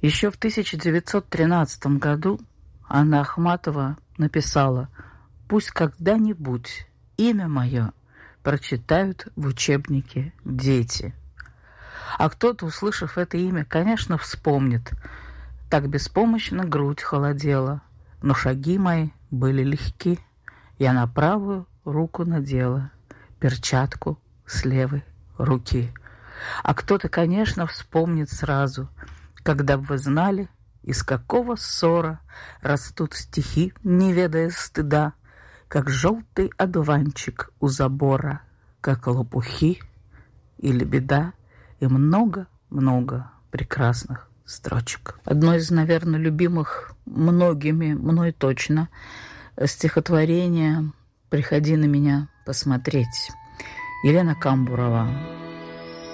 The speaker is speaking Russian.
Еще в 1913 году Анна Ахматова написала: «Пусть когда-нибудь имя мое прочитают в учебнике дети». А кто-то, услышав это имя, конечно, вспомнит: «Так беспомощно грудь холодела, но шаги мои были легки. Я на правую руку надела перчатку с левой руки». А кто-то, конечно, вспомнит сразу: «Когда бы вы знали, из какого ссора растут стихи, не ведая стыда, как желтый одуванчик у забора, как лопухи или беда», и много-много прекрасных строчек. Одно из, наверное, любимых многими, мной точно, стихотворение «Приходи на меня посмотреть». Елена Камбурова.